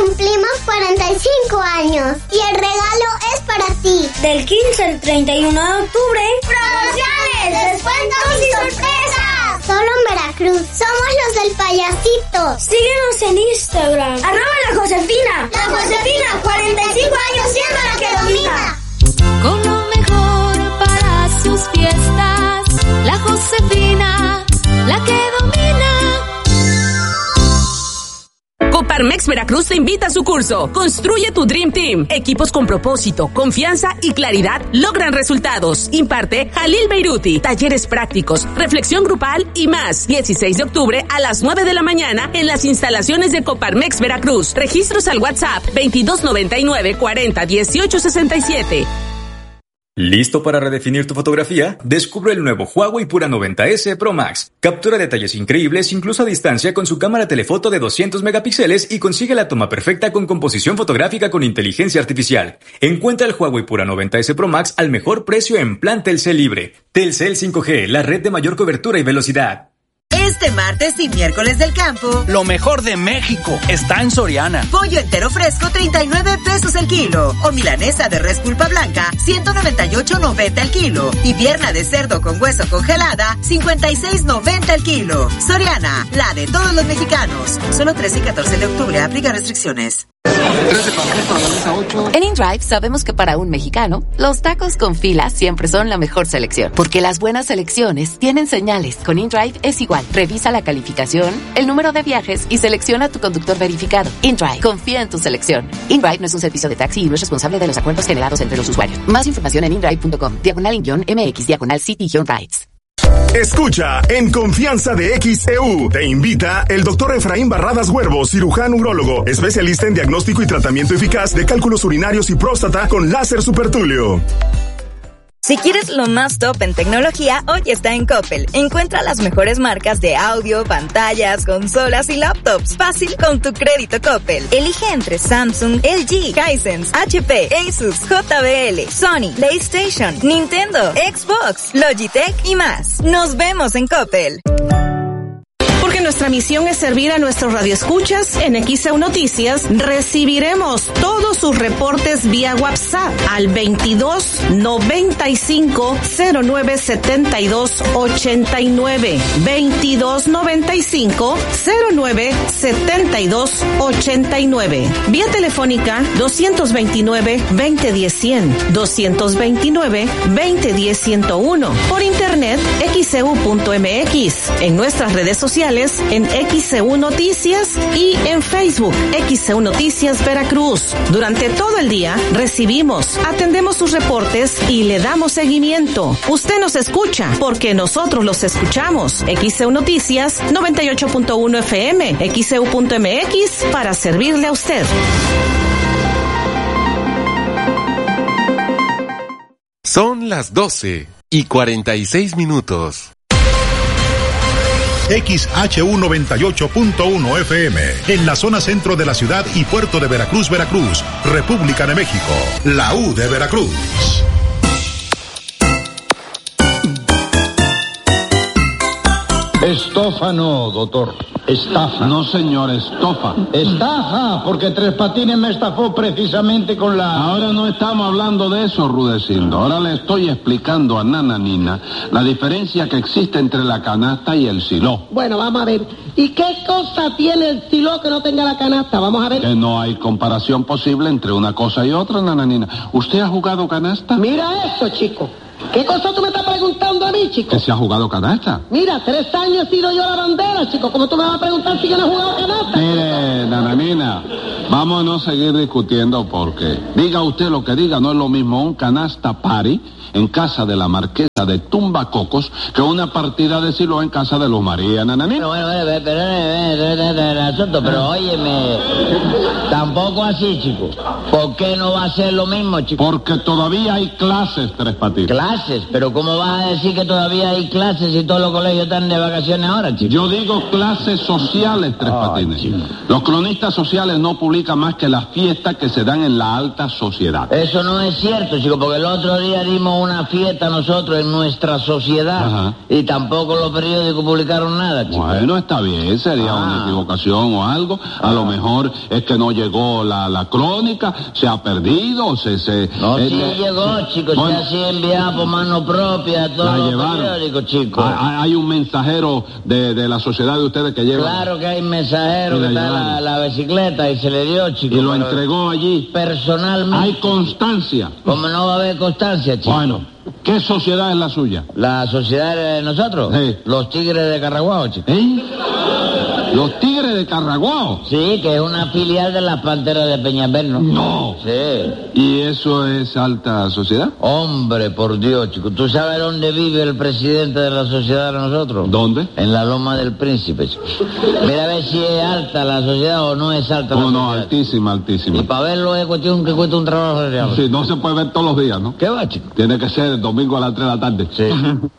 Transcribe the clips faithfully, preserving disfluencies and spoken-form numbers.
Cumplimos cuarenta y cinco años y el regalo es para ti. Del quince al treinta y uno de octubre, promociones, descuentos y sorpresas. Solo en Veracruz. Somos los del payasito. Síguenos en Instagram. Arroba la Josefina. La Josefina, cuarenta y cinco años siendo la que domina. Con lo mejor para sus fiestas, la Josefina, la que domina. Coparmex Veracruz te invita a su curso Construye tu Dream Team. Equipos con propósito, confianza y claridad logran resultados. Imparte Jalil Beiruti. Talleres prácticos, reflexión grupal y más. dieciséis de octubre a las nueve de la mañana en las instalaciones de Coparmex Veracruz. Registros al WhatsApp veintidós noventa y nueve cuarenta dieciocho sesenta y siete. ¿Listo para redefinir tu fotografía? Descubre el nuevo Huawei Pura noventa ese Pro Max. Captura detalles increíbles incluso a distancia con su cámara telefoto de doscientos megapíxeles y consigue la toma perfecta con composición fotográfica con inteligencia artificial. Encuentra el Huawei Pura noventa ese Pro Max al mejor precio en plan Telcel Libre. Telcel cinco G, la red de mayor cobertura y velocidad. Este martes y miércoles del campo, lo mejor de México está en Soriana. Pollo entero fresco, treinta y nueve pesos el kilo. O milanesa de res pulpa blanca, ciento noventa y ocho noventa el kilo. Y pierna de cerdo con hueso congelada, cincuenta y seis noventa el kilo. Soriana, la de todos los mexicanos. Solo trece y catorce de octubre, aplica restricciones. En InDrive sabemos que para un mexicano, los tacos con fila siempre son la mejor selección. Porque las buenas selecciones tienen señales. Con InDrive es igual. Revisa la calificación, el número de viajes y selecciona tu conductor verificado. InDrive, confía en tu selección. InDrive no es un servicio de taxi y no es responsable de los acuerdos generados entre los usuarios. Más información en indrive punto com, diagonal in-mx, diagonal city-rides. Escucha, en Confianza de X E U, te invita el doctor Efraín Barradas Huervo, cirujano urólogo, especialista en diagnóstico y tratamiento eficaz de cálculos urinarios y próstata con láser supertulio. Si quieres lo más top en tecnología, hoy está en Coppel. Encuentra las mejores marcas de audio, pantallas, consolas y laptops. Fácil con tu crédito Coppel. Elige entre Samsung, L G, Hisense, H P, Asus, J B L, Sony, PlayStation, Nintendo, Xbox, Logitech y más. Nos vemos en Coppel. Porque nuestra misión es servir a nuestros radioescuchas, en X E U Noticias recibiremos todos sus reportes vía WhatsApp al veintidós noventa y cinco cero nueve setenta y dos ochenta y nueve. veintidós noventa y cinco cero nueve setenta y dos ochenta y nueve. Vía telefónica doscientos veintinueve veinte diez cien, doscientos veintinueve veinte diez ciento uno. Por internet x e u punto m x. En nuestras redes sociales en X E U Noticias y en Facebook X E U Noticias Veracruz. Durante todo el día recibimos, atendemos sus reportes y le damos seguimiento. Usted nos escucha porque nosotros los escuchamos. X E U Noticias noventa y ocho punto uno F M, x e u punto m x para servirle a usted. Son las doce y cuarenta y seis minutos. X H U noventa y ocho punto uno F M, en la zona centro de la ciudad y puerto de Veracruz, Veracruz, República de México, la U de Veracruz. Estofa no, doctor. Estafa. No, señor, estofa. Estafa, porque Tres Patines me estafó precisamente con la... Ahora no estamos hablando de eso, Rudecindo. Ahora le estoy explicando a Nananina la diferencia que existe entre la canasta y el siló. Bueno, vamos a ver. ¿Y qué cosa tiene el siló que no tenga la canasta? Vamos a ver. Que no hay comparación posible entre una cosa y otra, Nananina. ¿Usted ha jugado canasta? Mira esto, chico. ¿Qué cosa tú me estás preguntando a mí, chico? ¿Que se ha jugado canasta? Mira, tres años he sido yo la bandera, chico. ¿Cómo tú me vas a preguntar si yo no he jugado canasta? Mire, Nananina, vamos a no seguir discutiendo porque diga usted lo que diga, no es lo mismo un canasta party en casa de la marquesa de Tumbacocos que una partida de siló en casa de Luz María, Nananina. Bueno, bueno, pero, pero, pero, asunto, pero óyeme, tampoco así, chico. ¿Por qué no va a ser lo mismo, chico? Porque todavía hay clases, Tres Patines. ¿Clases? Pero ¿cómo vas a decir que todavía hay clases y todos los colegios están de vacaciones ahora, chico? Yo digo clases sociales, Tres oh, Patines. Chico. Los cronistas sociales no publican más que las fiestas que se dan en la alta sociedad. Eso no es cierto, chico, porque el otro día dimos una fiesta nosotros en en nuestra sociedad. Ajá. Y tampoco los periódicos publicaron nada, chico. Bueno, está bien, sería ah. una equivocación o algo. A ah. lo mejor es que no llegó la, la crónica, se ha perdido, se... se no, eh, sí eh, llegó, chicos, bueno, se ha sido enviado por mano propia a todos los llevaron. periódicos, chicos. Hay, hay un mensajero de, de la sociedad de ustedes que lleva... Claro que hay mensajero que está en la, la bicicleta y se le dio, chicos. Y lo entregó allí. Personalmente. Hay constancia. ¿Cómo no va a haber constancia, chicos? Bueno, ¿qué sociedad es la suya? ¿La sociedad de nosotros? Sí. Los Tigres de Carraguao, chicos. ¿Eh? ¿Los Tigres de Carraguao? Sí, que es una filial de las Panteras de Peñaperno. No. Sí. ¿Y eso es alta sociedad? Hombre, por Dios, chico. ¿Tú sabes dónde vive el presidente de la sociedad de nosotros? ¿Dónde? En la Loma del Príncipe, chico. Mira a ver si es alta la sociedad o no es alta no, la sociedad. No, no, altísima, altísima. Y para verlo es cuestión que cuesta un trabajo real. Sí, no se puede ver todos los días, ¿no? ¿Qué va, chico? Tiene que ser el domingo a las tres de la tarde. Sí.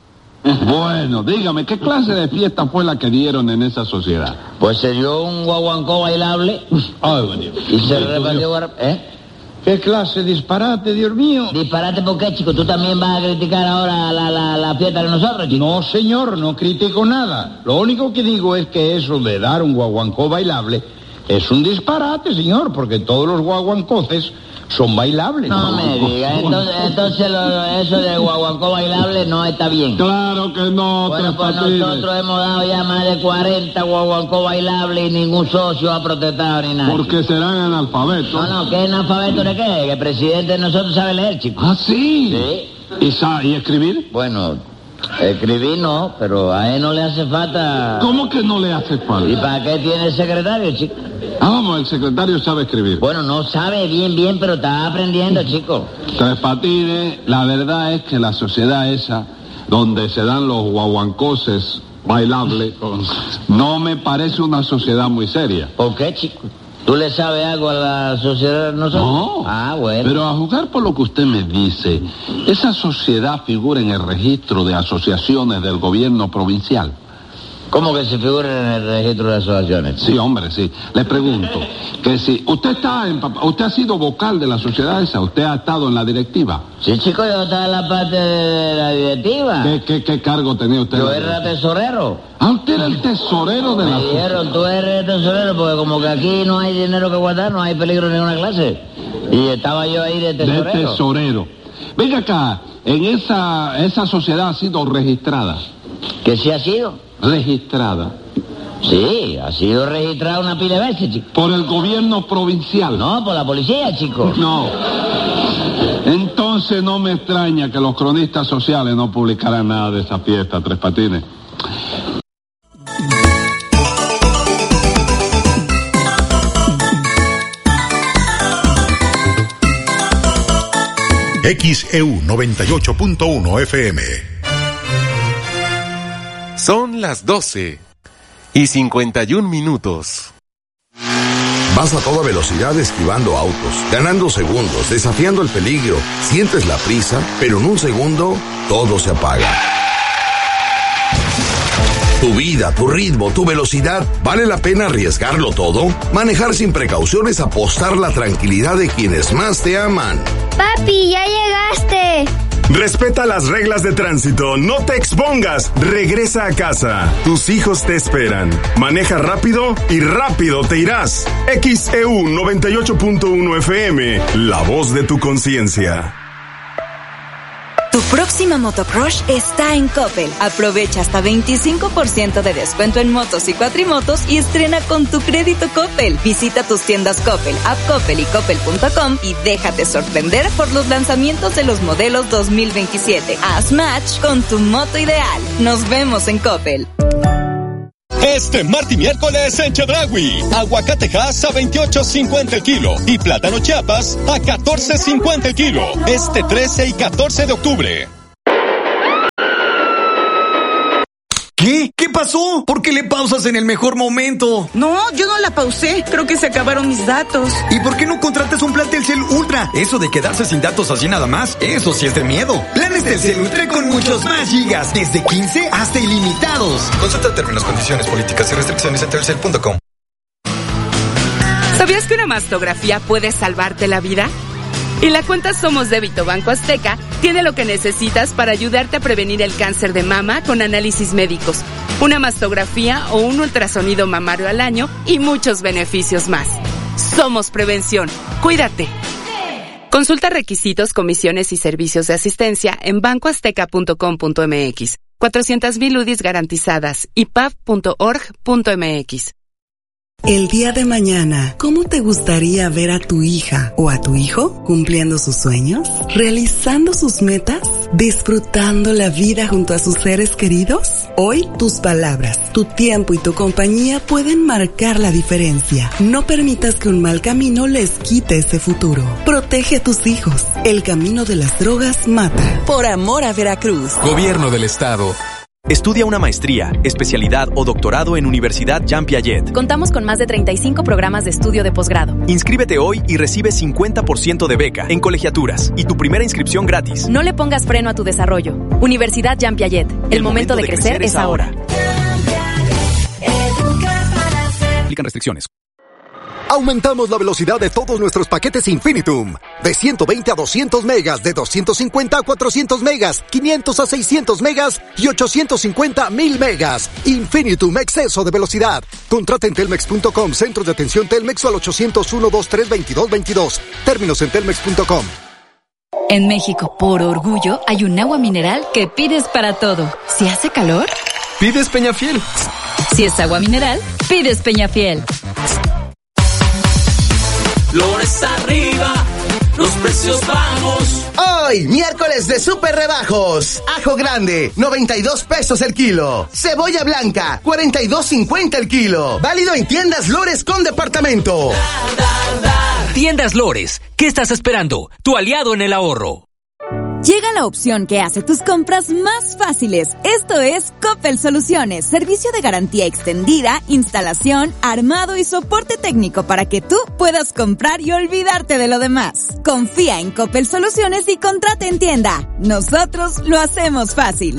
Bueno, dígame, ¿qué clase de fiesta fue la que dieron en esa sociedad? Pues se dio un guaguancó bailable. Ay, bueno. Y se repartió... ¿Eh? ¿Qué clase de disparate, Dios mío? ¿Disparate por qué, chico? ¿Tú también vas a criticar ahora la, la, la fiesta de nosotros, chico? No, señor, no critico nada. Lo único que digo es que eso de dar un guaguancó bailable es un disparate, señor, porque todos los guaguancoces son bailables. No, no me diga, entonces, entonces lo, eso de guaguancó bailable no está bien. Claro que no. Bueno, pues nosotros hemos dado ya más de cuarenta guaguancó bailables y ningún socio ha protestado ni nada. Porque serán analfabetos. No, no, ¿qué analfabeto de qué? Que el presidente de nosotros sabe leer, chico. ¿Ah, sí? Sí. ¿Y, sabe, ¿y escribir? Bueno, escribir no, pero a él no le hace falta... ¿Cómo que no le hace falta? ¿Y para qué tiene el secretario, chico? Ah, vamos, el secretario sabe escribir. Bueno, no sabe bien, bien, pero está aprendiendo, chico. Tres Patines, la verdad es que la sociedad esa, donde se dan los guaguancoses bailables, no me parece una sociedad muy seria. ¿Por qué, chico? ¿Tú le sabes algo a la sociedad de nosotros? No. Ah, bueno. Pero a juzgar por lo que usted me dice, esa sociedad figura en el registro de asociaciones del gobierno provincial. ¿Cómo que se figura en el registro de asociaciones? Sí, hombre, sí. Le pregunto, que si usted está en, usted ha sido vocal de la sociedad esa, usted ha estado en la directiva. Sí, chico, yo estaba en la parte de la directiva. ¿Qué, qué, qué cargo tenía usted? Yo era tesorero. Ah, usted era el tesorero de Me la... Me dijeron, tú eres tesorero, porque como que aquí no hay dinero que guardar, no hay peligro en ninguna clase. Y estaba yo ahí de tesorero. De tesorero. Venga acá, en esa, esa sociedad ha sido registrada. ¿Qué sí ha sido? Registrada. Sí, ha sido registrada una pila de veces, chico. ¿Por el gobierno provincial? No, por la policía, chico. No. Entonces no me extraña que los cronistas sociales no publicaran nada de esa fiesta, Tres Patines. X E U noventa y ocho punto uno F M. Son las doce y cincuenta y un minutos. Vas a toda velocidad esquivando autos, ganando segundos, desafiando el peligro. Sientes la prisa, pero en un segundo todo se apaga. Tu vida, tu ritmo, tu velocidad, ¿vale la pena arriesgarlo todo? Manejar sin precaución es apostar la tranquilidad de quienes más te aman. Papi, ya llegaste. Respeta las reglas de tránsito, no te expongas, regresa a casa. Tus hijos te esperan. Maneja rápido y rápido te irás. X E U noventa y ocho punto uno F M, la voz de tu conciencia. Tu próxima motocrush está en Coppel. Aprovecha hasta veinticinco por ciento de descuento en motos y cuatrimotos y estrena con tu crédito Coppel. Visita tus tiendas Coppel, App Coppel y Coppel punto com y déjate sorprender por los lanzamientos de los modelos dos mil veintisiete. Haz match con tu moto ideal. Nos vemos en Coppel. Este martes y miércoles en Chedraui, aguacatejas a veintiocho cincuenta el kilo y plátano Chiapas a catorce cincuenta el kilo. Este trece y catorce de octubre. ¿Qué? ¿Qué pasó? ¿Por qué le pausas en el mejor momento? No, yo no la pausé. Creo que se acabaron mis datos. ¿Y por qué no contratas un plan Telcel Ultra? Eso de quedarse sin datos así nada más, eso sí es de miedo. Planes Telcel Ultra con muchos más gigas, desde quince hasta ilimitados. Consulta términos, condiciones, políticas y restricciones en telcel punto com. ¿Sabías que una mastografía puede salvarte la vida? En la cuenta Somos Débito Banco Azteca tiene lo que necesitas para ayudarte a prevenir el cáncer de mama con análisis médicos, una mastografía o un ultrasonido mamario al año y muchos beneficios más. Somos Prevención. Cuídate. Consulta requisitos, comisiones y servicios de asistencia en banco azteca punto com punto m x. cuatrocientas mil U D Is garantizadas y p a f punto org punto m x. El día de mañana, ¿cómo te gustaría ver a tu hija o a tu hijo cumpliendo sus sueños, realizando sus metas, disfrutando la vida junto a sus seres queridos? Hoy, tus palabras, tu tiempo y tu compañía pueden marcar la diferencia. No permitas que un mal camino les quite ese futuro. Protege a tus hijos. El camino de las drogas mata. Por amor a Veracruz. Gobierno del Estado. Estudia una maestría, especialidad o doctorado en Universidad Jean Piaget. Contamos con más de treinta y cinco programas de estudio de posgrado. Inscríbete hoy y recibe cincuenta por ciento de beca en colegiaturas y tu primera inscripción gratis. No le pongas freno a tu desarrollo. Universidad Jean Piaget. El, El momento, momento de, de crecer, crecer es ahora. Aplican restricciones. Aumentamos la velocidad de todos nuestros paquetes Infinitum. De ciento veinte a doscientos megas, de doscientos cincuenta a cuatrocientos megas, quinientos a seiscientos megas y ochocientos cincuenta a mil megas. Infinitum, exceso de velocidad. Contrata en telmex punto com, centros de atención Telmex o al ochocientos uno, veintitrés, veintidós veintidós. Términos en telmex punto com. En México, por orgullo, hay un agua mineral que pides para todo. Si hace calor, pides Peñafiel. Si es agua mineral, pides Peñafiel. Flores arriba, los precios bajos. Hoy, miércoles de super rebajos. Ajo grande, noventa y dos pesos el kilo. Cebolla blanca, cuarenta y dos cincuenta el kilo. Válido en tiendas Lores con departamento. Da, da, da. Tiendas Lores, ¿qué estás esperando? Tu aliado en el ahorro. Llega la opción que hace tus compras más fáciles. Esto es Coppel Soluciones, servicio de garantía extendida, instalación, armado y soporte técnico para que tú puedas comprar y olvidarte de lo demás. Confía en Coppel Soluciones y contrata en tienda. Nosotros lo hacemos fácil.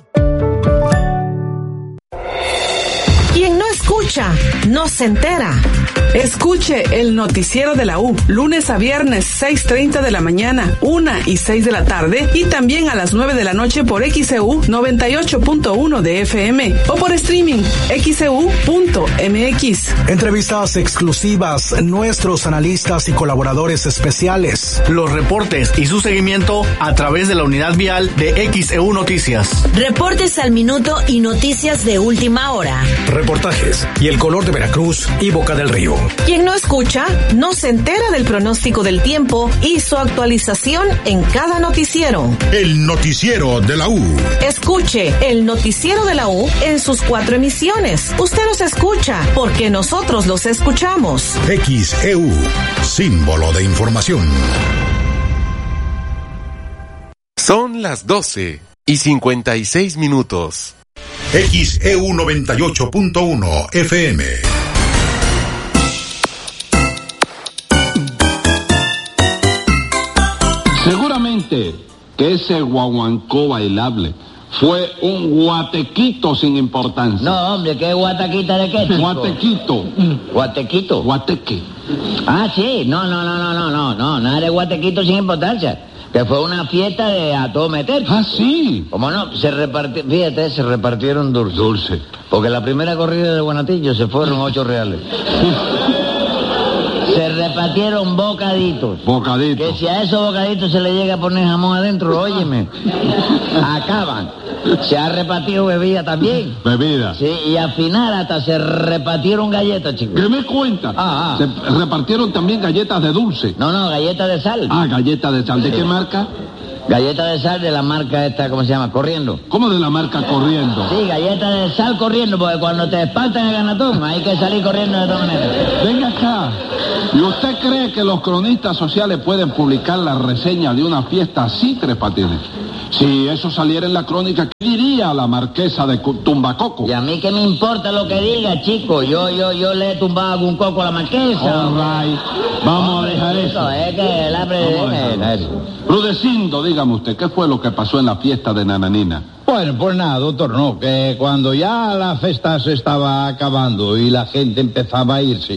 Quien no escucha, no se entera. Escuche el noticiero de la U, lunes a viernes, seis treinta de la mañana, una y seis de la tarde, y también a las nueve de la noche por X E U noventa y ocho punto uno de F M o por streaming x e u punto m x. Entrevistas exclusivas, nuestros analistas y colaboradores especiales, los reportes y su seguimiento a través de la unidad vial de X E U Noticias. Reportes al minuto y noticias de última hora. Reportajes y el color de Veracruz y Boca del Río. Quien no escucha, no se entera del pronóstico del tiempo y su actualización en cada noticiero. El noticiero de la U. Escuche el noticiero de la U en sus cuatro emisiones. Usted los escucha porque nosotros los escuchamos. X E U, símbolo de información. Son las doce y cincuenta y seis minutos. X E U noventa y ocho punto uno F M. Seguramente que ese guaguancó bailable fue un guatequito sin importancia. No, hombre, ¿qué guataquita de qué? Guatequito. ¿Guatequito? Guateque. Ah, sí, no, no, no, no, no, no, no, nada de guatequito sin importancia. Que fue una fiesta de a todo meter. Ah, sí. ¿Cómo no? Se repartieron, fíjate, se repartieron dulce. Dulce. Porque la primera corrida de Guanatillo se fueron ocho reales. Se repartieron bocaditos. Bocaditos. Que si a esos bocaditos se le llega a poner jamón adentro, óyeme, acaban. Se ha repartido bebida también. Bebida. Sí, y al final hasta se repartieron galletas, chicos. ¿Qué me cuenta? Ah, ah. Se repartieron también galletas de dulce. No, no, galletas de sal. Ah, galletas de sal. ¿De sí. qué marca? Galleta de sal de la marca esta, ¿cómo se llama? Corriendo. ¿Cómo de la marca Corriendo? Sí, galleta de sal corriendo, porque cuando te espantan el ganatón, hay que salir corriendo de todas maneras. Venga acá. ¿Y usted cree que los cronistas sociales pueden publicar la reseña de una fiesta así, Tres Patines? Si eso saliera en la crónica, ¿qué diría la marquesa de Tumbacoco? Y a mí qué me importa lo que diga, chico. Yo, yo, yo le he tumbado algún coco a la marquesa. All right. Vamos a dejar eso. Es que el hambre... Rudecindo, dígame usted, ¿qué fue lo que pasó en la fiesta de Nananina? Bueno, pues nada, doctor, no, que cuando ya la fiesta se estaba acabando y la gente empezaba a irse,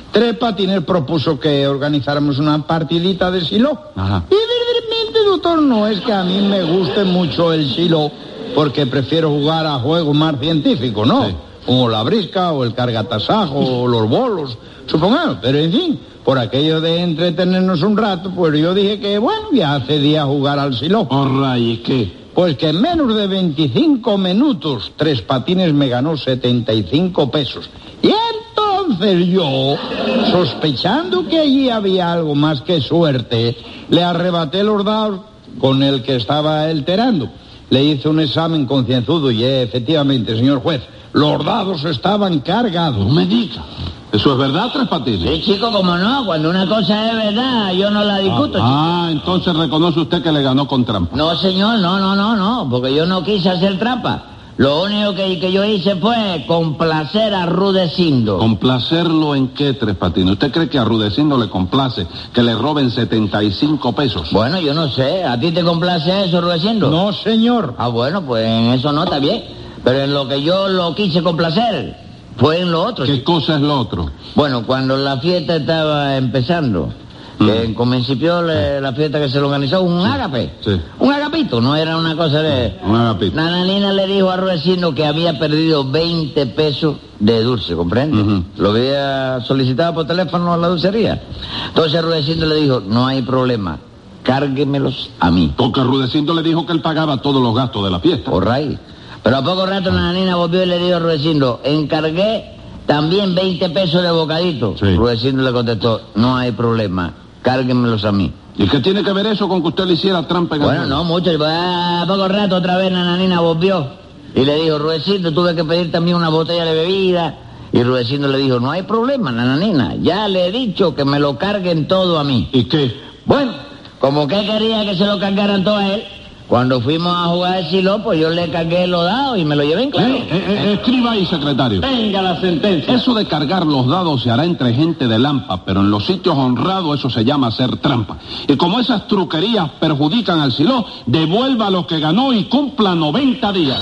Tres Patines propuso que organizáramos una partidita de siló. Ajá. Y verdaderamente, doctor, no es que a mí me guste mucho el siló, porque prefiero jugar a juegos más científicos, ¿no? Sí. Como la brisca, o el cargatasajo, o los bolos, supongamos. Pero, en fin, por aquello de entretenernos un rato, pues yo dije que, bueno, ya accedí a jugar al siló. Orra, ¿y qué? Pues que en menos de veinticinco minutos, Tres Patines me ganó setenta y cinco pesos. Y entonces yo, sospechando que allí había algo más que suerte, le arrebaté los dados con el que estaba alterando. Le hice un examen concienzudo y eh, efectivamente, señor juez, los dados estaban cargados. No me diga. ¿Eso es verdad, Tres Patines? Sí, chico, como no. Cuando una cosa es verdad, yo no la discuto, ah, chico. Ah, entonces reconoce usted que le ganó con trampa. No, señor, no, no, no, no, porque yo no quise hacer trampa. Lo único que, que yo hice fue complacer a Rudecindo. ¿Complacerlo en qué, Tres Patines? ¿Usted cree que a Rudecindo le complace que le roben setenta y cinco pesos? Bueno, yo no sé. ¿A ti te complace eso, Rudecindo? No, señor. Ah, bueno, pues en eso no, está bien. Pero en lo que yo lo quise complacer fue en lo otro. ¿Qué chico. cosa es lo otro? Bueno, cuando la fiesta estaba empezando, mm. que comenzó la fiesta que se lo organizó, un sí. ágape. Sí. Un agapito, no era una cosa de... Un agapito. Nananina le dijo a Rudecindo que había perdido veinte pesos de dulce, ¿comprende? Uh-huh. Lo había solicitado por teléfono a la dulcería. Entonces Rudecindo le dijo, no hay problema, cárguemelos a mí. Porque Rudecindo le dijo que él pagaba todos los gastos de la fiesta. Por ahí. Pero a poco rato Nananina volvió y le dijo a Rudecindo, encargué también veinte pesos de bocadito. Sí. Rudecindo le contestó, no hay problema, cárguenmelos a mí. ¿Y qué tiene que ver eso con que usted le hiciera trampa en el Bueno, no, mucho. A poco rato otra vez Nananina volvió y le dijo, Rudecindo, tuve que pedir también una botella de bebida. Y Rudecindo le dijo, no hay problema, Nananina, ya le he dicho que me lo carguen todo a mí. ¿Y qué? Bueno, como que quería que se lo cargaran todo a él, cuando fuimos a jugar el siló, pues yo le cargué los dados y me lo llevé en claro. Eh, eh, eh, escriba ahí, secretario. Venga la sentencia. Eso de cargar los dados se hará entre gente de lampa, pero en los sitios honrados eso se llama hacer trampa. Y como esas truquerías perjudican al siló, devuelva lo que ganó y cumpla noventa días.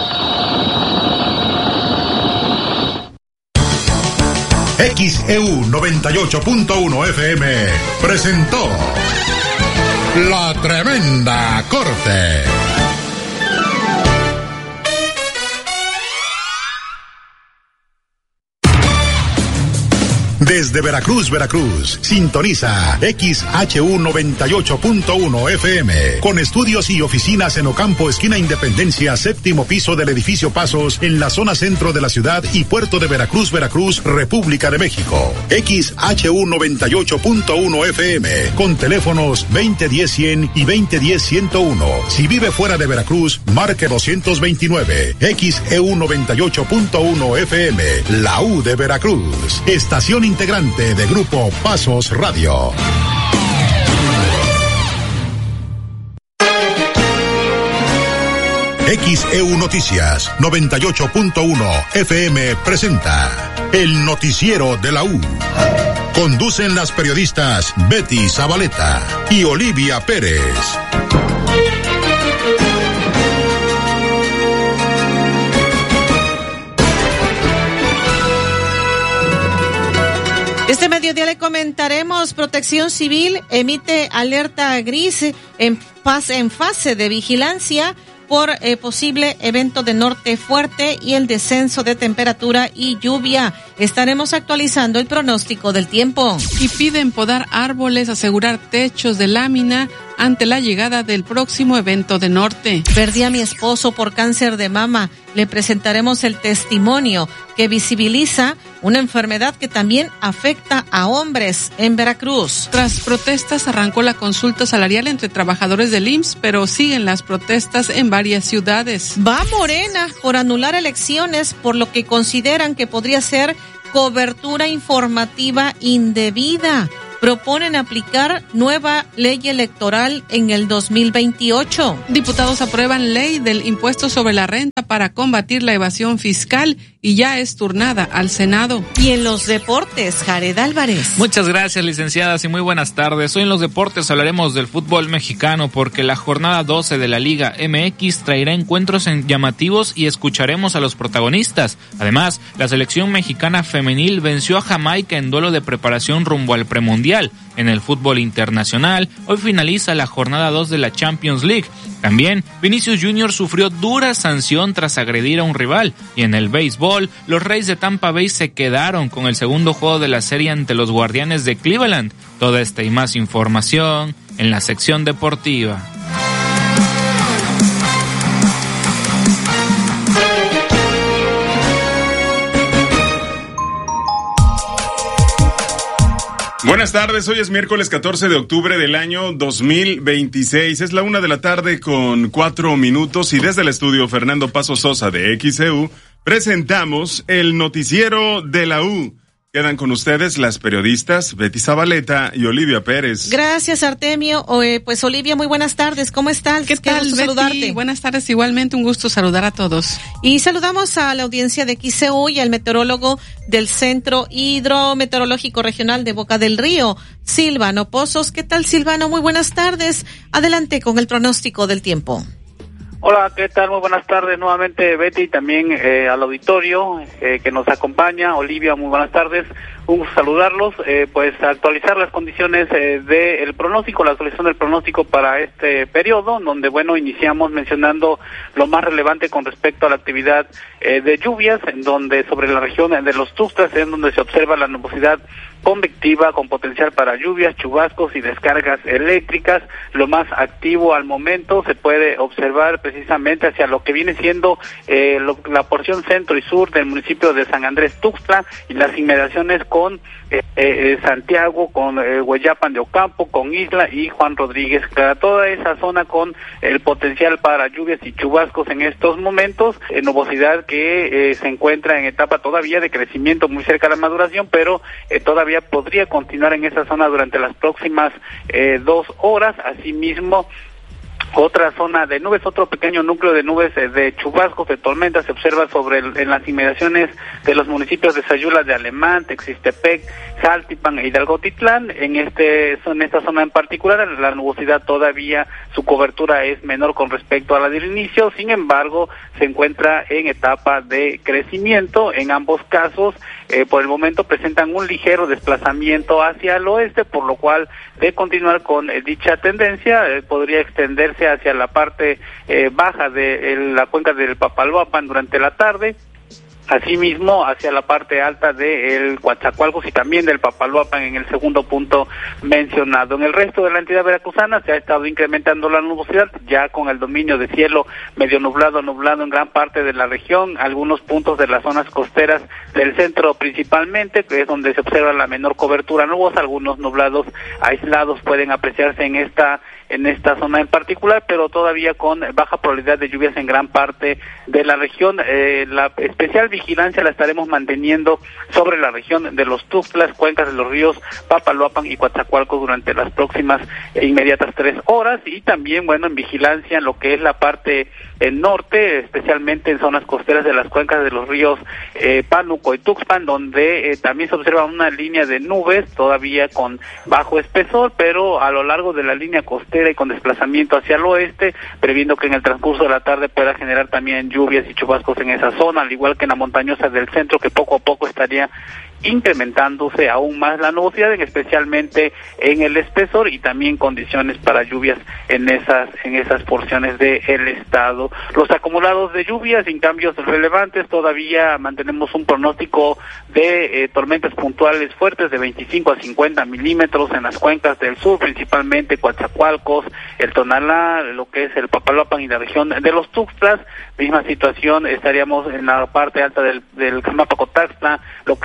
X E U noventa y ocho punto uno F M presentó La Tremenda Corte. Desde Veracruz, Veracruz, sintoniza X H U noventa y ocho punto uno F M, con estudios y oficinas en Ocampo, esquina Independencia, séptimo piso del edificio Pasos, en la zona centro de la ciudad y puerto de Veracruz, Veracruz, República de México. X H U noventa y ocho punto uno F M, con teléfonos veinte diez cien y veinte diez ciento uno. Si vive fuera de Veracruz, marque doscientos veintinueve. X E U noventa y ocho punto uno F M, la U de Veracruz. Estación integrante de Grupo Pasos Radio. X E U Noticias noventa y ocho punto uno F M presenta El Noticiero de la U. Conducen las periodistas Betty Zabaleta y Olivia Pérez. Este mediodía le comentaremos, Protección Civil emite alerta gris en, fase, en fase de vigilancia por eh, posible evento de norte fuerte y el descenso de temperatura y lluvia. Estaremos actualizando el pronóstico del tiempo. Y piden podar árboles, asegurar techos de lámina ante la llegada del próximo evento de norte. Perdí a mi esposo por cáncer de mama. Le presentaremos el testimonio que visibiliza una enfermedad que también afecta a hombres en Veracruz. Tras protestas arrancó la consulta salarial entre trabajadores del I M S S, pero siguen las protestas en varias ciudades. Va Morena por anular elecciones, por lo que consideran que podría ser cobertura informativa indebida. Proponen aplicar nueva ley electoral en el dos mil veintiocho. Diputados aprueban ley del impuesto sobre la renta para combatir la evasión fiscal y ya es turnada al Senado. Y en los deportes, Jared Álvarez. Muchas gracias, licenciadas, y muy buenas tardes. Hoy en los deportes hablaremos del fútbol mexicano porque la jornada doce de la Liga M X traerá encuentros llamativos y escucharemos a los protagonistas. Además, la selección mexicana femenil venció a Jamaica en duelo de preparación rumbo al premundial. En el fútbol internacional, hoy finaliza la jornada dos de la Champions League. También, Vinicius Junior sufrió dura sanción tras agredir a un rival. Y en el béisbol, los Reyes de Tampa Bay se quedaron con el segundo juego de la serie ante los Guardianes de Cleveland. Toda esta y más información en la sección deportiva. Buenas tardes, hoy es miércoles catorce de octubre del año dos mil veintiséis. Es la una de la tarde con cuatro minutos y desde el estudio Fernando Paso Sosa de X E U presentamos el noticiero de la U. Quedan con ustedes las periodistas Betty Zabaleta y Olivia Pérez. Gracias, Artemio. Eh, pues Olivia, muy buenas tardes. ¿Cómo estás? ¿Qué tal, Betty? Saludarte. Buenas tardes, igualmente un gusto saludar a todos. Y saludamos a la audiencia de X E U y al meteorólogo del Centro Hidrometeorológico Regional de Boca del Río, Silvano Pozos. ¿Qué tal, Silvano? Muy buenas tardes. Adelante con el pronóstico del tiempo. Hola, ¿qué tal? Muy buenas tardes nuevamente, Betty, también eh, al auditorio eh, que nos acompaña. Olivia, muy buenas tardes. Un gusto saludarlos. Eh, pues actualizar las condiciones eh, del pronóstico, la actualización del pronóstico para este periodo, donde, bueno, iniciamos mencionando lo más relevante con respecto a la actividad eh, de lluvias, en donde sobre la región de los Tuxtlas, en donde se observa la nubosidad convectiva con potencial para lluvias, chubascos y descargas eléctricas. Lo más activo al momento se puede observar precisamente hacia lo que viene siendo eh, lo, la porción centro y sur del municipio de San Andrés Tuxtla y las inmediaciones con eh, eh, Santiago, con eh, Hueyapan de Ocampo, con Isla y Juan Rodríguez. Para toda esa zona con el potencial para lluvias y chubascos en estos momentos, eh, nubosidad que eh, se encuentra en etapa todavía de crecimiento muy cerca de la maduración, pero eh, todavía podría continuar en esa zona durante las próximas eh, dos horas. Asimismo, otra zona de nubes, otro pequeño núcleo de nubes eh, de chubascos, de tormentas se observa sobre el, en las inmediaciones de los municipios de Sayula de Alemán, Texistepec, Jaltipan e Hidalgotitlán. En este en esta zona en particular la nubosidad todavía su cobertura es menor con respecto a la del inicio, sin embargo se encuentra en etapa de crecimiento. En ambos casos eh, por el momento presentan un ligero desplazamiento hacia el oeste, por lo cual de continuar con eh, dicha tendencia eh, podría extenderse hacia la parte eh, baja de el, la cuenca del Papaloapan durante la tarde, asimismo hacia la parte alta del Coatzacoalcos y también del Papaloapan en el segundo punto mencionado. En el resto de la entidad veracruzana se ha estado incrementando la nubosidad, ya con el dominio de cielo medio nublado, nublado en gran parte de la región, algunos puntos de las zonas costeras del centro principalmente, que es donde se observa la menor cobertura nubosa, algunos nublados aislados pueden apreciarse en esta en esta zona en particular, pero todavía con baja probabilidad de lluvias en gran parte de la región. Eh, la especial vigilancia la estaremos manteniendo sobre la región de los Tuxtlas, cuencas de los ríos Papaloapan y Coatzacoalcos durante las próximas e inmediatas tres horas, y también, bueno, en vigilancia en lo que es la parte eh, norte, especialmente en zonas costeras de las cuencas de los ríos eh, Pánuco y Tuxpan, donde eh, también se observa una línea de nubes todavía con bajo espesor, pero a lo largo de la línea costera y con desplazamiento hacia el oeste, previendo que en el transcurso de la tarde pueda generar también lluvias y chubascos en esa zona, al igual que en la montañosa del centro, que poco a poco estaría incrementándose aún más la nubosidad, especialmente en el espesor, y también condiciones para lluvias en esas en esas porciones del estado. Los acumulados de lluvias sin cambios relevantes, todavía mantenemos un pronóstico de eh, tormentas puntuales fuertes de veinticinco a cincuenta milímetros en las cuencas del sur, principalmente Coatzacoalcos, el Tonalá, lo que es el Papaloapan y la región de los Tuxtlas. Misma situación, estaríamos en la parte alta del, del Camapacotaxtla, lo que es el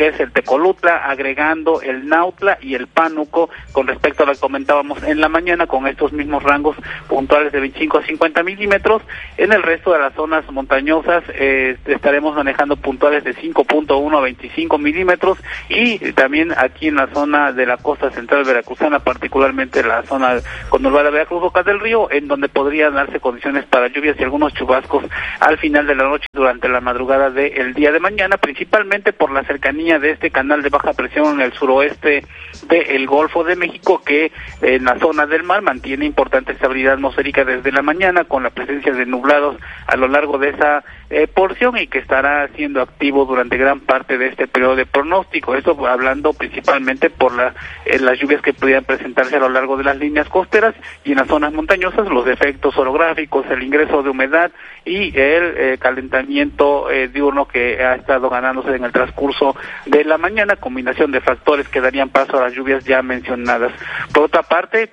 Tecolutla, agregando el Nautla y el Pánuco, con respecto a lo que comentábamos en la mañana, con estos mismos rangos puntuales de veinticinco a cincuenta milímetros. En el resto de las zonas montañosas eh, estaremos manejando puntuales de cinco punto uno a veinticinco milímetros, y también aquí en la zona de la costa central veracruzana, particularmente la zona conurbada de Veracruz, Boca del Río, en donde podrían darse condiciones para lluvias y algunos chubascos al final de la noche durante la madrugada del día de mañana, principalmente por la cercanía de este canal de baja presión en el suroeste del Golfo de México, que en la zona del mar mantiene importante estabilidad atmosférica desde la mañana, con la presencia de nublados a lo largo de esa eh, porción, y que estará siendo activo durante gran parte de este periodo de pronóstico. Esto hablando principalmente por la, eh, las lluvias que pudieran presentarse a lo largo de las líneas costeras, y en las zonas montañosas los efectos orográficos, el ingreso de humedad y el eh, calentamiento eh, diurno que ha estado ganándose en el transcurso de la mañana, combinación de factores que darían paso a las lluvias ya mencionadas. Por otra parte,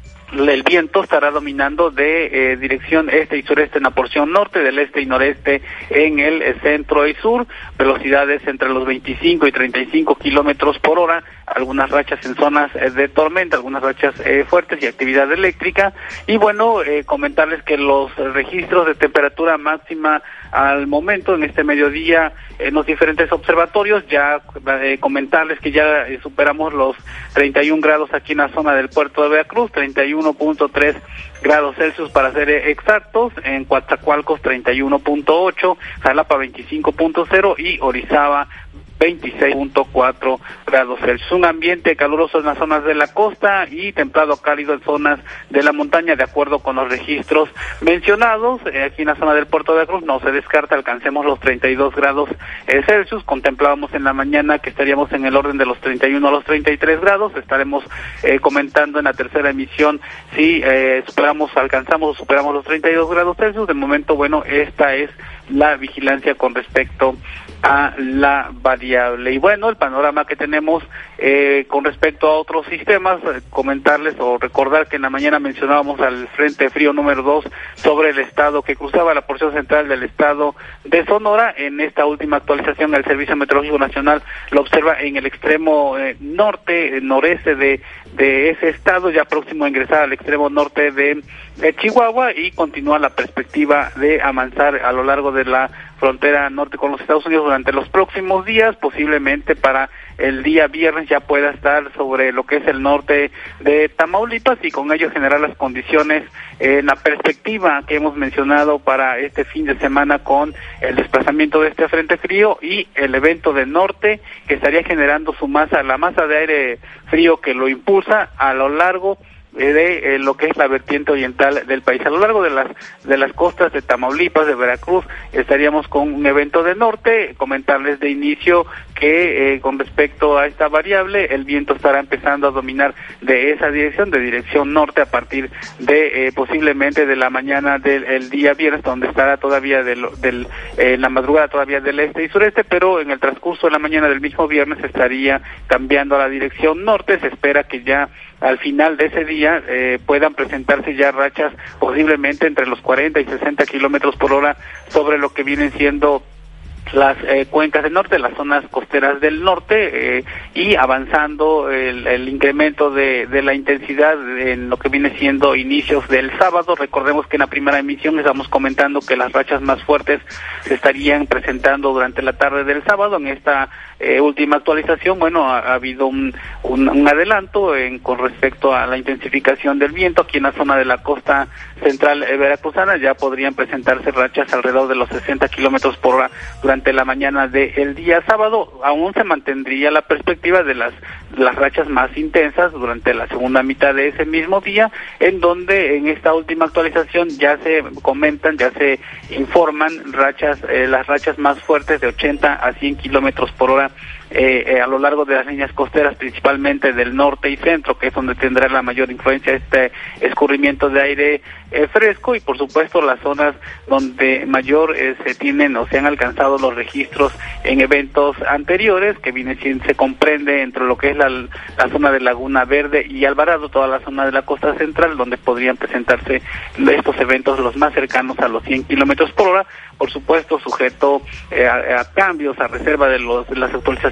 el viento estará dominando de eh, dirección este y sureste en la porción norte, del este y noreste en el eh, centro y sur, velocidades entre los veinticinco y treinta y cinco kilómetros por hora, algunas rachas en zonas eh, de tormenta, algunas rachas eh, fuertes y actividad eléctrica. Y bueno, eh, comentarles que los registros de temperatura máxima al momento en este mediodía en los diferentes observatorios, ya eh, comentarles que ya eh, superamos los treinta y un grados aquí en la zona del puerto de Veracruz, treinta y uno punto tres grados Celsius para ser exactos, en Coatzacoalcos treinta y uno punto ocho, Jalapa veinticinco punto cero y Orizaba veintiséis punto cuatro grados Celsius. Un ambiente caluroso en las zonas de la costa y templado cálido en zonas de la montaña, de acuerdo con los registros mencionados. Eh, aquí en la zona del puerto de Veracruz no se descarta alcancemos los treinta y dos grados eh, Celsius. Contemplábamos en la mañana que estaríamos en el orden de los treinta y uno a los treinta y tres grados. Estaremos eh, comentando en la tercera emisión si eh, superamos, alcanzamos o superamos los treinta y dos grados Celsius. De momento, bueno, esta es la vigilancia con respecto a la variable. Y bueno, el panorama que tenemos eh, con respecto a otros sistemas, eh, comentarles o recordar que en la mañana mencionábamos al Frente Frío número dos sobre el estado que cruzaba la porción central del estado de Sonora. En esta última actualización, el Servicio Meteorológico Nacional lo observa en el extremo eh, norte, eh, noreste de, de ese estado, ya próximo a ingresar al extremo norte de, de Chihuahua, y continúa la perspectiva de avanzar a lo largo de la frontera norte con los Estados Unidos durante los próximos días. Posiblemente para el día viernes ya pueda estar sobre lo que es el norte de Tamaulipas, y con ello generar las condiciones en eh, la perspectiva que hemos mencionado para este fin de semana, con el desplazamiento de este frente frío y el evento del norte que estaría generando su masa, la masa de aire frío que lo impulsa a lo largo de eh, lo que es la vertiente oriental del país. A lo largo de las de las costas de Tamaulipas, de Veracruz, estaríamos con un evento de norte. Comentarles de inicio que eh, con respecto a esta variable, el viento estará empezando a dominar de esa dirección, de dirección norte, a partir de eh, posiblemente de la mañana del el día viernes, donde estará todavía del, del eh, en la madrugada todavía del este y sureste, pero en el transcurso de la mañana del mismo viernes estaría cambiando a la dirección norte. Se espera que ya al final de ese día eh, puedan presentarse ya rachas posiblemente entre los cuarenta y sesenta kilómetros por hora sobre lo que vienen siendo las eh, cuencas del norte, las zonas costeras del norte, eh, y avanzando el, el incremento de, de la intensidad en lo que viene siendo inicios del sábado. Recordemos que en la primera emisión estamos comentando que las rachas más fuertes se estarían presentando durante la tarde del sábado. En esta eh, última actualización, bueno, ha, ha habido un, un, un adelanto en, con respecto a la intensificación del viento. Aquí en la zona de la costa central eh, veracruzana ya podrían presentarse rachas alrededor de los sesenta kilómetros por hora durante la mañana del día sábado. Aún se mantendría la perspectiva de las las rachas más intensas durante la segunda mitad de ese mismo día, en donde en esta última actualización ya se comentan, ya se informan rachas, eh, las rachas más fuertes de ochenta a cien kilómetros por hora Eh, eh, a lo largo de las líneas costeras, principalmente del norte y centro, que es donde tendrá la mayor influencia este escurrimiento de aire eh, fresco, y por supuesto las zonas donde mayor eh, se tienen o se han alcanzado los registros en eventos anteriores, que viene siendo, se comprende entre lo que es la, la zona de Laguna Verde y Alvarado, toda la zona de la costa central, donde podrían presentarse estos eventos los más cercanos a los cien kilómetros por hora, por supuesto sujeto eh, a, a cambios, a reserva de, los, de las actualizaciones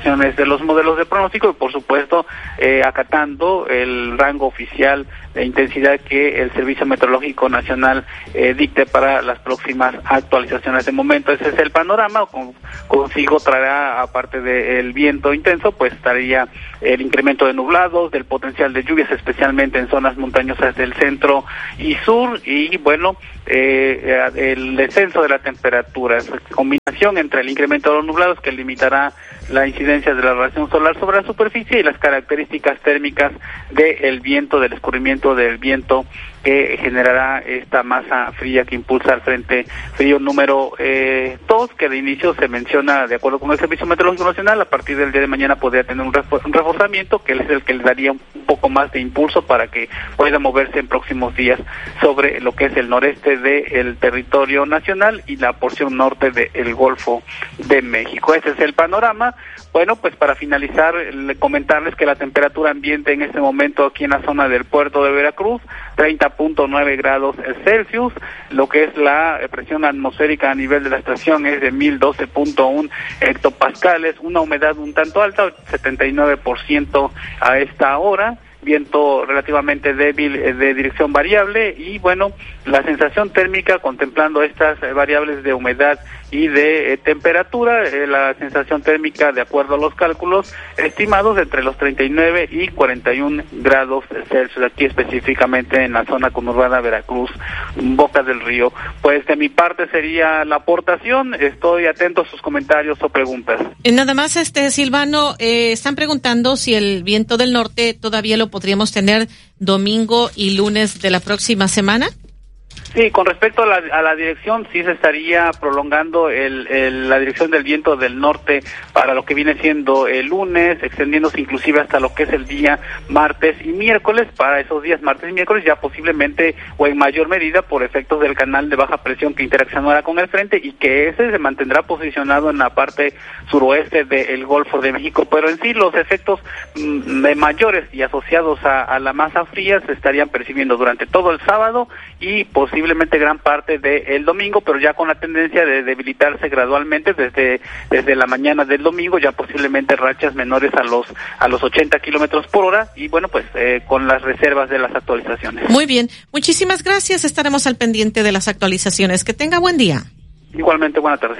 actualizaciones de los modelos de pronóstico y por supuesto eh, acatando el rango oficial de intensidad que el Servicio Meteorológico Nacional eh, dicte para las próximas actualizaciones. De momento ese es el panorama. Con, consigo traerá, aparte del viento intenso, pues estaría el incremento de nublados, del potencial de lluvias, especialmente en zonas montañosas del centro y sur, y bueno, eh, el descenso de la temperatura, esa combinación entre el incremento de los nublados que limitará la incidencia de la radiación solar sobre la superficie y las características térmicas del viento, del escurrimiento del viento que generará esta masa fría que impulsa al frente frío número eh, dos, que de inicio se menciona, de acuerdo con el Servicio Meteorológico Nacional, a partir del día de mañana podría tener un, refor- un reforzamiento, que es el que le daría un poco más de impulso para que pueda moverse en próximos días sobre lo que es el noreste del territorio nacional y la porción norte del Golfo de México. Ese es el panorama. Bueno, pues para finalizar, le comentarles que la temperatura ambiente en este momento aquí en la zona del puerto de Veracruz, treinta punto nueve grados Celsius, lo que es la presión atmosférica a nivel de la estación es de mil doce punto uno hectopascales, una humedad un tanto alta, setenta y nueve por ciento a esta hora, viento relativamente débil eh, de dirección variable y bueno, la sensación térmica contemplando estas eh, variables de humedad y de eh, temperatura, eh, la sensación térmica de acuerdo a los cálculos estimados entre los treinta y nueve y cuarenta y uno grados Celsius, aquí específicamente en la zona conurbada Veracruz, Boca del Río. Pues de mi parte sería la aportación, estoy atento a sus comentarios o preguntas. Nada más, este Silvano, eh, están preguntando si el viento del norte todavía lo podríamos tener domingo y lunes de la próxima semana. Sí, con respecto a la, a la dirección, sí se estaría prolongando el, el, la dirección del viento del norte para lo que viene siendo el lunes, extendiéndose inclusive hasta lo que es el día martes y miércoles. Para esos días martes y miércoles ya posiblemente o en mayor medida por efectos del canal de baja presión que interaccionará con el frente y que ese se mantendrá posicionado en la parte suroeste del Golfo de México. Pero en sí los efectos mm, mayores y asociados a, a la masa fría se estarían percibiendo durante todo el sábado y posiblemente gran parte del domingo, pero ya con la tendencia de debilitarse gradualmente desde desde la mañana del domingo, ya posiblemente rachas menores a los a los ochenta kilómetros por hora y bueno, pues eh, con las reservas de las actualizaciones. Muy bien, muchísimas gracias, estaremos al pendiente de las actualizaciones. Que tenga buen día. Igualmente, buenas tardes.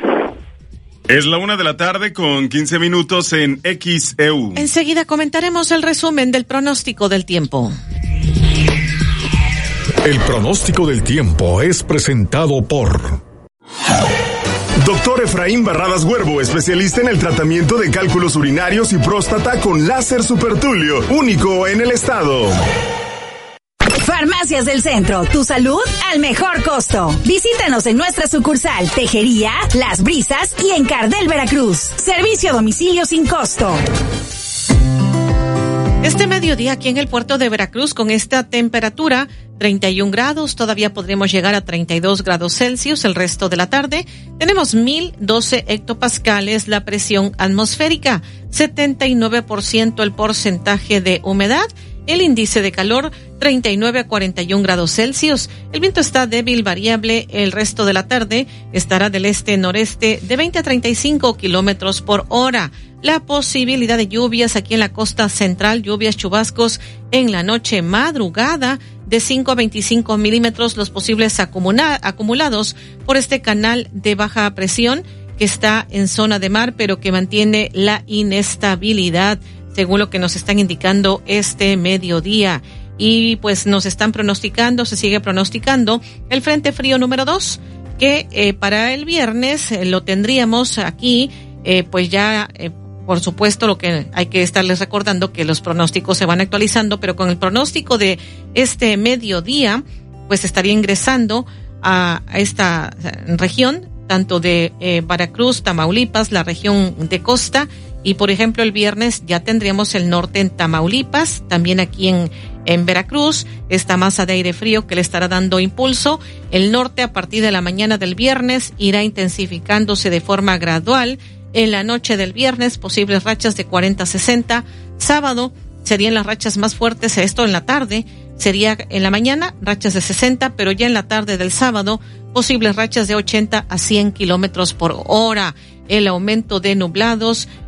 Es la una de la tarde con quince minutos en X E U. Enseguida comentaremos el resumen del pronóstico del tiempo. El pronóstico del tiempo es presentado por Doctor Efraín Barradas Huervo, especialista en el tratamiento de cálculos urinarios y próstata con láser supertulio, único en el estado. Farmacias del Centro, tu salud al mejor costo. Visítanos en nuestra sucursal Tejería, Las Brisas y en Cardel, Veracruz. Servicio a domicilio sin costo. Este mediodía aquí en el puerto de Veracruz con esta temperatura, treinta y un grados, todavía podremos llegar a treinta y dos grados Celsius el resto de la tarde. Tenemos mil doce hectopascales la presión atmosférica, setenta y nueve por ciento el porcentaje de humedad, el índice de calor treinta y nueve a cuarenta y un grados Celsius. El viento está débil variable el resto de la tarde, estará del este-noreste de veinte a treinta y cinco kilómetros por hora. La posibilidad de lluvias aquí en la costa central, lluvias chubascos en la noche madrugada de cinco a veinticinco milímetros, los posibles acumula- acumulados por este canal de baja presión que está en zona de mar, pero que mantiene la inestabilidad, según lo que nos están indicando este mediodía. Y pues nos están pronosticando, se sigue pronosticando el Frente Frío número dos, que eh, para el viernes eh, lo tendríamos aquí, eh, pues ya... Eh, Por supuesto, lo que hay que estarles recordando que los pronósticos se van actualizando, pero con el pronóstico de este mediodía, pues estaría ingresando a, a esta región, tanto de eh, Veracruz, Tamaulipas, la región de costa, y por ejemplo el viernes ya tendríamos el norte en Tamaulipas, también aquí en, en Veracruz, esta masa de aire frío que le estará dando impulso. El norte a partir de la mañana del viernes irá intensificándose de forma gradual. En la noche del viernes, posibles rachas de cuarenta a sesenta. Sábado serían las rachas más fuertes, esto en la tarde. Sería en la mañana rachas de sesenta, pero ya en la tarde del sábado, posibles rachas de ochenta a cien kilómetros por hora. El aumento de nublados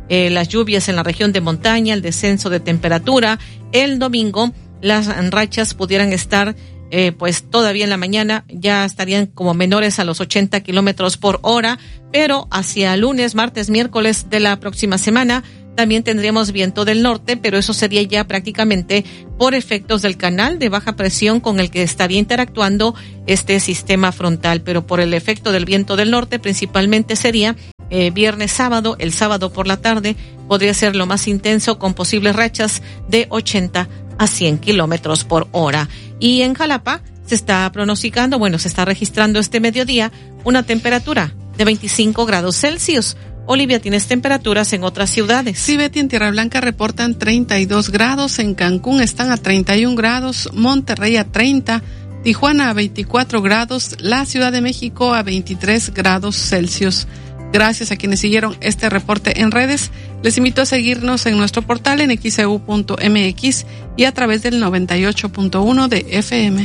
eh, las lluvias en la región de montaña, el descenso de temperatura. El domingo las rachas pudieran estar eh, pues todavía en la mañana ya estarían como menores a los ochenta kilómetros por hora, pero hacia lunes, martes, miércoles de la próxima semana también tendríamos viento del norte, pero eso sería ya prácticamente por efectos del canal de baja presión con el que estaría interactuando este sistema frontal, pero por el efecto del viento del norte principalmente sería eh, viernes, sábado, el sábado por la tarde podría ser lo más intenso con posibles rachas de ochenta a cien kilómetros por hora. Y en Jalapa se está pronosticando, bueno, se está registrando este mediodía una temperatura de veinticinco grados Celsius. Olivia, ¿tienes temperaturas en otras ciudades? Sí, Betty, en Tierra Blanca reportan treinta y dos grados, en Cancún están a treinta y un grados, Monterrey a treinta, Tijuana a veinticuatro grados, la Ciudad de México a veintitrés grados Celsius. Gracias a quienes siguieron este reporte en redes. Les invito a seguirnos en nuestro portal en x e u punto m x y a través del noventa y ocho punto uno de F M.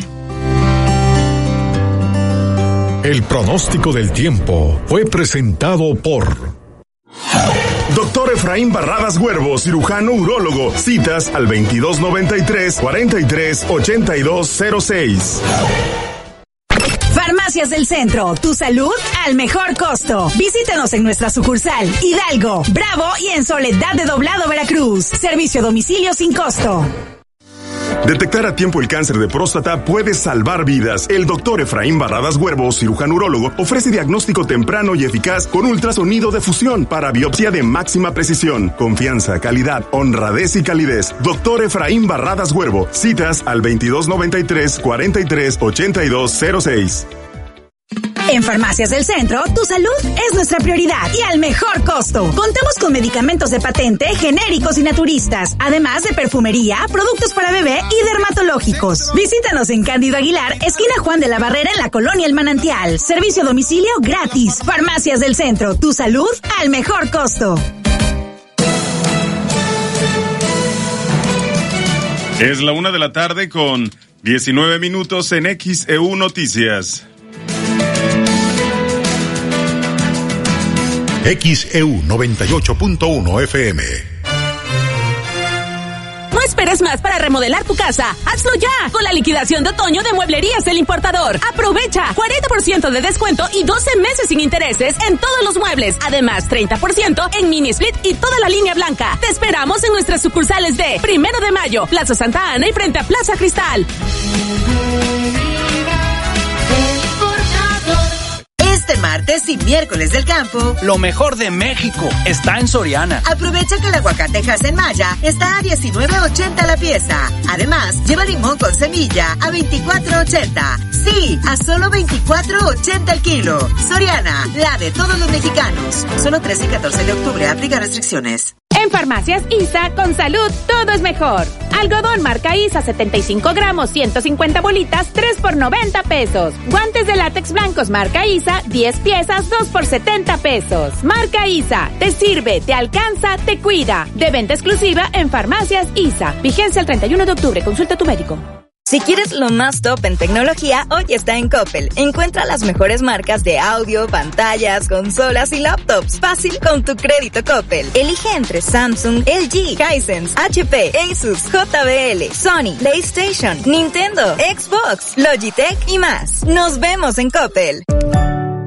El pronóstico del tiempo fue presentado por Doctor Efraín Barradas Huervo, cirujano urólogo. Citas al veintidós noventa y tres, cuarenta y tres, ochenta y dos cero seis. Farmacias del Centro, tu salud al mejor costo. Visítanos en nuestra sucursal Hidalgo, Bravo y en Soledad de Doblado, Veracruz. Servicio a domicilio sin costo. Detectar a tiempo el cáncer de próstata puede salvar vidas. El doctor Efraín Barradas Huervo, cirujano urólogo, ofrece diagnóstico temprano y eficaz con ultrasonido de fusión para biopsia de máxima precisión. Confianza, calidad, honradez y calidez. Doctor Efraín Barradas Huervo. Citas al veintidós noventa y tres, cuarenta y tres, ochenta y dos cero seis. En Farmacias del Centro, tu salud es nuestra prioridad y al mejor costo. Contamos con medicamentos de patente, genéricos y naturistas, además de perfumería, productos para bebé y dermatológicos. Visítanos en Cándido Aguilar, esquina Juan de la Barrera en la Colonia El Manantial. Servicio a domicilio gratis. Farmacias del Centro, tu salud al mejor costo. Es la una de la tarde con diecinueve minutos en X E U Noticias. X E U noventa y ocho punto uno F M. No esperes más para remodelar tu casa. ¡Hazlo ya! Con la liquidación de otoño de Mueblerías El Importador. Aprovecha cuarenta por ciento de descuento y doce meses sin intereses en todos los muebles. Además, treinta por ciento en mini split y toda la línea blanca. Te esperamos en nuestras sucursales de Primero de Mayo, Plaza Santa Ana y frente a Plaza Cristal. Este martes y miércoles del campo, lo mejor de México está en Soriana. Aprovecha que el aguacate Hass-en-Maya está a diecinueve ochenta la pieza. Además, lleva limón con semilla a veinticuatro ochenta. Sí, a solo veinticuatro ochenta el kilo. Soriana, la de todos los mexicanos. Solo trece y catorce de octubre, aplica restricciones. En Farmacias ISA, con salud, todo es mejor. Algodón marca ISA, setenta y cinco gramos, ciento cincuenta bolitas, tres por noventa pesos. Guantes de látex blancos marca ISA, diez piezas, dos por setenta pesos. Marca ISA, te sirve, te alcanza, te cuida. De venta exclusiva en Farmacias ISA. Vigencia el treinta y uno de octubre, consulta a tu médico. Si quieres lo más top en tecnología, hoy está en Coppel. Encuentra las mejores marcas de audio, pantallas, consolas y laptops. Fácil con tu crédito Coppel. Elige entre Samsung, L G, Hisense, H P, Asus, J B L, Sony, PlayStation, Nintendo, Xbox, Logitech y más. Nos vemos en Coppel.